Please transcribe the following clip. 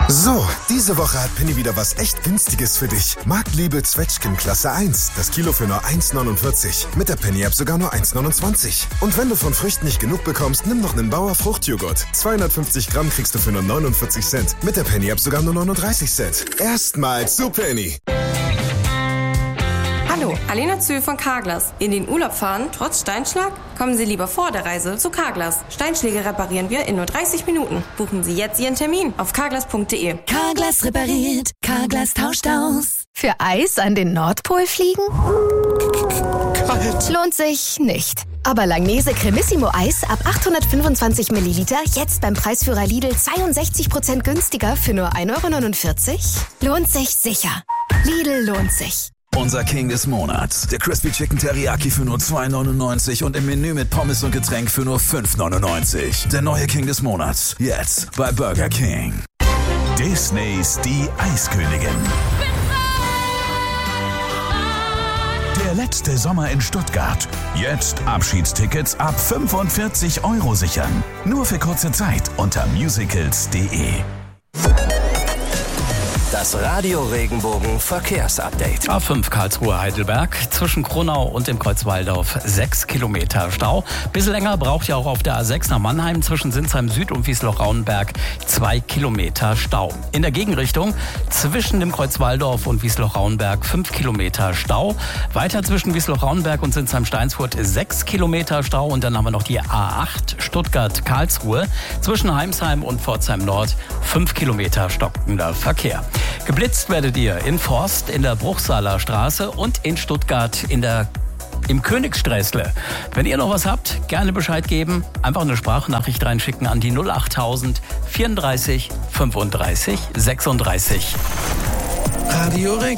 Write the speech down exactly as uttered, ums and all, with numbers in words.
So, diese Woche hat Penny wieder was echt Günstiges für dich. Marktliebe Zwetschgen Klasse eins. Das Kilo für nur eins neunundvierzig. Mit der Penny-App sogar nur eins neunundzwanzig. Und wenn du von Früchten nicht genug bekommst, nimm noch einen Bauer Fruchtjoghurt. zweihundertfünfzig Gramm kriegst du für nur neunundvierzig Cent. Mit der Penny-App sogar nur neununddreißig Cent. Erstmals zu Penny. Hallo, Alena Zühl von Carglass. In den Urlaub fahren, trotz Steinschlag? Kommen Sie lieber vor der Reise zu Carglass. Steinschläge reparieren wir in nur dreißig Minuten. Buchen Sie jetzt Ihren Termin auf carglass punkt de. Carglass repariert, Carglass tauscht aus. Für Eis an den Nordpol fliegen? Kalt. Lohnt sich nicht. Aber Langnese Cremissimo Eis ab achthundertfünfundzwanzig Milliliter jetzt beim Preisführer Lidl zweiundsechzig Prozent günstiger für nur ein Euro neunundvierzig? Lohnt sich sicher. Lidl lohnt sich. Unser King des Monats. Der Crispy Chicken Teriyaki für nur zwei neunundneunzig und im Menü mit Pommes und Getränk für nur fünf neunundneunzig. Der neue King des Monats. Jetzt bei Burger King. Disneys Die Eiskönigin. Der letzte Sommer in Stuttgart. Jetzt Abschiedstickets ab fünfundvierzig Euro sichern. Nur für kurze Zeit unter musicals punkt de. Das Radio Regenbogen Verkehrsupdate. A fünf Karlsruhe-Heidelberg zwischen Kronau und dem Kreuz Walldorf sechs Kilometer Stau. Bisschen länger braucht ihr auch auf der A sechs nach Mannheim zwischen Sinsheim Süd und Wiesloch-Rauenberg zwei Kilometer Stau. In der Gegenrichtung zwischen dem Kreuz Walldorf und Wiesloch-Rauenberg fünf Kilometer Stau. Weiter zwischen Wiesloch-Rauenberg und Sinsheim-Steinsfurt sechs Kilometer Stau. Und dann haben wir noch die A acht Stuttgart-Karlsruhe zwischen Heimsheim und Pforzheim Nord fünf Kilometer stockender Verkehr. Geblitzt werdet ihr in Forst, in der Bruchsaler Straße und in Stuttgart in der, im Königssträßle. Wenn ihr noch was habt, gerne Bescheid geben. Einfach eine Sprachnachricht reinschicken an die null achttausend vierunddreißig fünfunddreißig sechsunddreißig. Radio